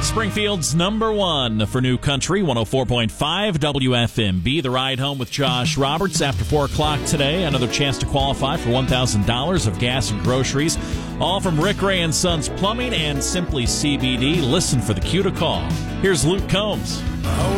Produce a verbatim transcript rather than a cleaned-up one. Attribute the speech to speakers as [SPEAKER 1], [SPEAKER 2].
[SPEAKER 1] Springfield's number one for New Country, one oh four point five W F M B. The Ride Home with Josh Roberts after four o'clock today. Another chance to qualify for one thousand dollars of gas and groceries. All from Rick Ray and Sons Plumbing and Simply C B D. Listen for the cue to call. Here's Luke Combs.